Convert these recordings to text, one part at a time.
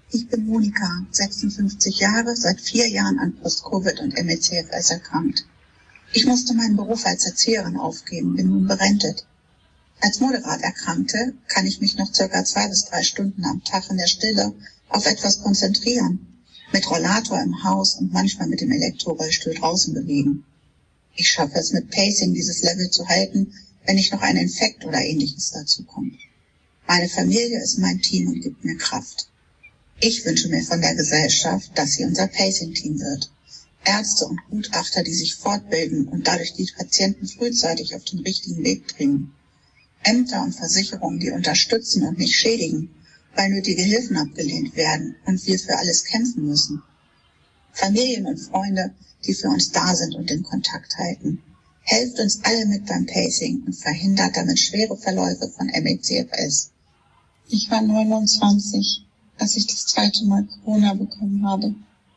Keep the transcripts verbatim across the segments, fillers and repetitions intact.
Ich bin Monika, sechsundfünfzig Jahre, seit vier Jahren an Post-Covid und M E C F S erkrankt. Ich musste meinen Beruf als Erzieherin aufgeben, bin nun berentet. Als Moderat Erkrankte kann ich mich noch circa zwei bis drei Stunden am Tag in der Stille auf etwas konzentrieren, mit Rollator im Haus und manchmal mit dem Elektrorollstuhl draußen bewegen. Ich schaffe es mit Pacing, dieses Level zu halten, wenn nicht noch ein Infekt oder Ähnliches dazu kommt. Meine Familie ist mein Team und gibt mir Kraft. Ich wünsche mir von der Gesellschaft, dass sie unser Pacing-Team wird. Ärzte und Gutachter, die sich fortbilden und dadurch die Patienten frühzeitig auf den richtigen Weg bringen. Ämter und Versicherungen, die unterstützen und nicht schädigen, weil nötige Hilfen abgelehnt werden und wir für alles kämpfen müssen. Familien und Freunde, die für uns da sind und den Kontakt halten. Helft uns alle mit beim Pacing und verhindert damit schwere Verläufe von M E C F S. Ich war neunundzwanzig, als ich das zweite Mal Corona bekommen habe.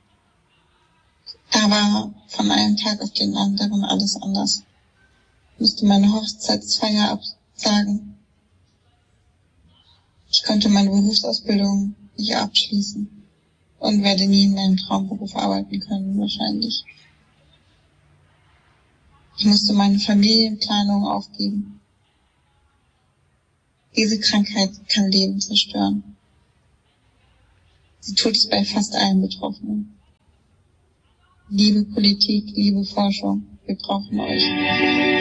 Da war von einem Tag auf den anderen alles anders. Ich musste meine Hochzeitsfeier absagen. Ich konnte meine Berufsausbildung nicht abschließen und werde nie in meinem Traumberuf arbeiten können, wahrscheinlich. Ich musste meine Familienplanung aufgeben. Diese Krankheit kann Leben zerstören. Sie tut es bei fast allen Betroffenen. Liebe Politik, liebe Forschung, wir brauchen euch.